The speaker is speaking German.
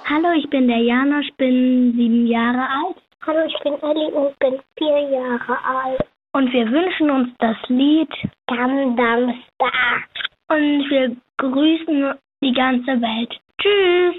Hallo, ich bin der Janosch, bin 7 Jahre alt. Hallo, ich bin Elli und bin 4 Jahre alt. Und wir wünschen uns das Lied Gangnam Style. und wir grüßen die ganze Welt. Tschüss!